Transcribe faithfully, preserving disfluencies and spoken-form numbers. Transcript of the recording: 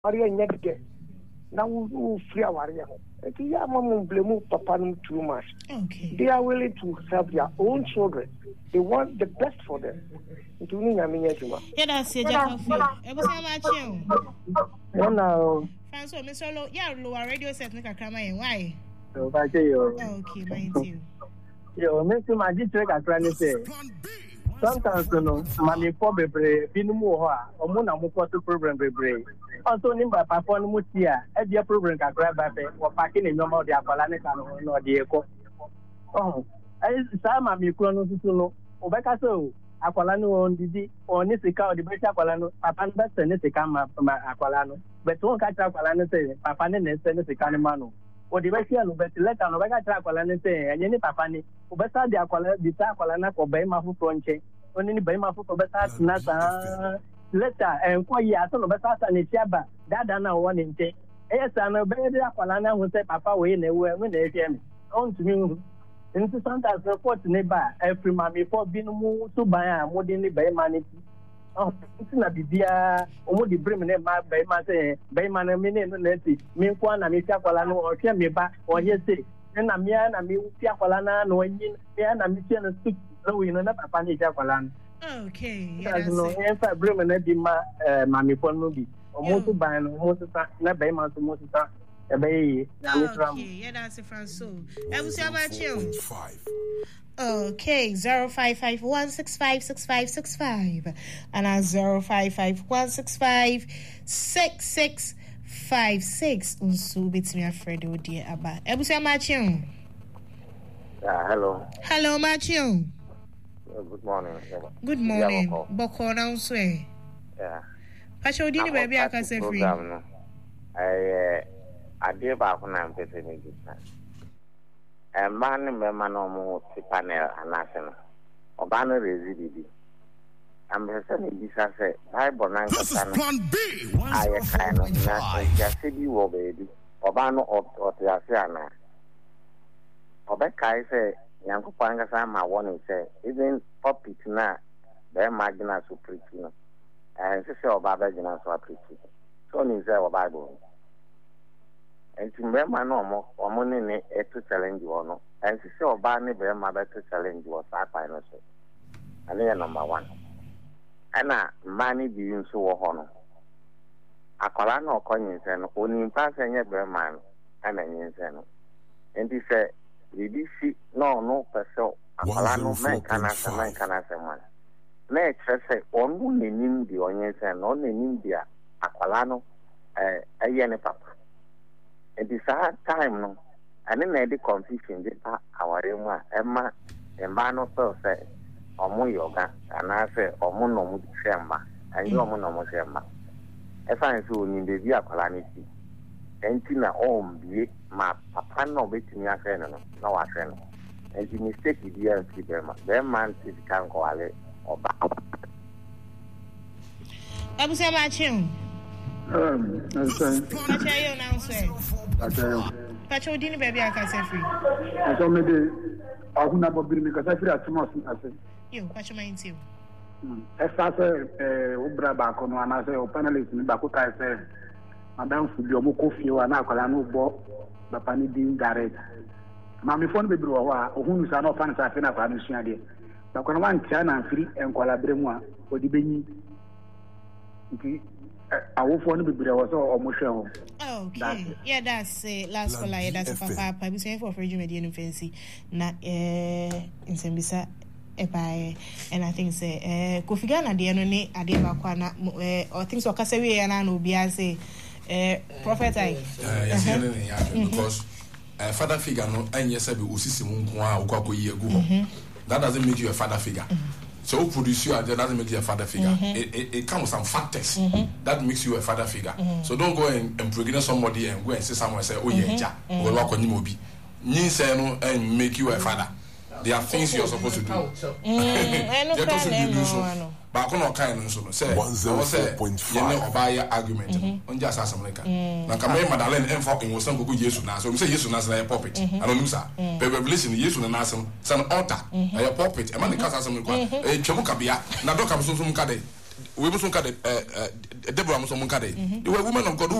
Maria Nyeke. Now we free our area. Yeah, mom blame papa too much. Okay. They are willing to help their own children. They want the best for them. Yeah, that's it. Hello. Francois, Mister Lo, yeah, lower radio set make a crama and why? Okay, okay, mind you. Yo, Mister Magic Trick at Granny say. Sometimes, you know, Mammy Pobbe, Binumoa, or Mona Mukoto program bebre. Also, Nimba Papa Mutia, a dear program can grab by or packing in normal the Apalanecan or the Eco. Oh, I saw Mammy Crono to know, Obeka so, Aqualano on Didi, or Nisica or the British Aqualano, Papa Best and Nisica Aqualano, but don't catch Aqualano say, Papa and Nisicanimano. Or the Russian, but let on Obeka Aqualano say, and any Papani, Obesa the Aquala, the Aqualana or Bayma Fuponche. Only Bayma for better Nasa letter and quite son of Bessas and Chaba, that done one in ten. Yes, and a baby Aqualana who said Papa way in a way when they came on to me. Into Santa's report neighbor, every mammy for being moved to buy a modern Bayman. Oh, it's not the dear, or the Bremen Bayman say, Bayman a minute, Nancy, Minquan and Michacolano or Chemiba, or yes, and a mian and Miacolana, no engine, and a mission and stick. So we know that Papa Japalan. Okay, yes. No, in fact, Bremen had been my mammy for movie. Or most by most not by my most a bay. Okay, yeah, that's a Francois. I will say about you. Okay, zero five five one six five six five six five and a zero five five one six five six six five six. So bits me afraid oh dear about. I will say about you. Yeah, hello. Hello, Matthew. Good morning. Good morning. Boko now say. Yeah. Pacho dini baby aka say free. I I dey back na mpese ni gisa. Eh man me man no mo ti panel anase. Oba no residi. Am pese ni gisa say Bible na nkata no. Aye kai no na ya se bi wo baby. Oba no o ti ase ana. Oba kai say Yanko Pangasa, my warning say, even puppet na, the marginal so pretty, and sister of Babagina so pretty. So, is our Bible. And to remember no more, or money to challenge you or no, and sister of Barney, their mother to challenge you or Sapino. And they are number one. And now, money being so honor. A colano coins and only passing a bear man and an insano. And he said, did you see? No, no, person. Akalano man can answer, man can answer man. Next, I say, only in the onions and only in India, Akalano, a yen papa. It is hard time, no. And then the confusion, this our Emma, Emma, and Bano say, or Mu Yoga, and I say, or Mono Mushamba, and your Mono Mushamba. If I saw in the Via Calamity. Entina om bi ma papa no betimi afa no no wa hwe no enti mistake bi an fi be ma be man ti kan ko ale oba abu se ma chin um okay pacha yo na so pacha yo pacha odi ni baby aka se free so me de ahuna bobiri mi ka se free atimo so ase yo pacha ma inti esa se eh ubra ba ko no ana se o panelist ni ba ko ta se Madam Fubi omo kofi wa na akwala no bo papa ni din direct mami fon be bro wa ohunu sa no fan sa fe na kwa no sua de ba ko no wan tia na free enkwala bremu a odi benyi nti awofo no be bro wa so omo hwe ho. Okay, yeah, that's uh, last call I that's papa papa be saying for free media no fancy na eh insembisa ebae and I think say eh Kofi Ghana de no ne ade ba kwa na eh or things o kasa we na na obi ase eh prophet I yes because uh, father figure no anye say be osisi mu nko a okwa yi egu that doesn't make you a father figure. So produce you, that doesn't make you a father figure. Mm-hmm. It, it, it comes with some factors mm-hmm. that makes you a father figure. Mm-hmm. So don't go and impregnate somebody and go and say someone say, oh yeah, ja, or walk on you, Nin say no and make you a father. There are things you're supposed to do. They're supposed to do so. But I can't kind of so say. One zero four point five. You know, buy argument. On just as America. Now, come here, Madeleine, and for in some go Jesus now. So we say Jesus now is a puppet. I don't know, sir. But revelation, Jesus now is an altar. A puppet. A man can say something. A Chomukabia. Now don't come so from Kade. we must look at it. Deborah must look at it. They were women of God who